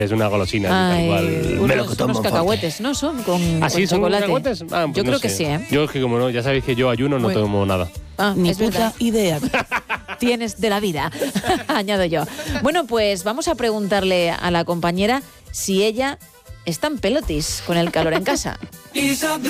Es una golosina. Ay, igual. unos cacahuetes, ¿no? Son con ¿Así son chocolate. cacahuetes? Pues yo creo no que sé. sí, ¿eh? Yo es que como no, ya sabéis que yo ayuno, no tomo nada. Ni es puta verdad. idea. Tienes de la vida, añado yo. Bueno, pues vamos a preguntarle a la compañera si ella está en pelotis con el calor en casa.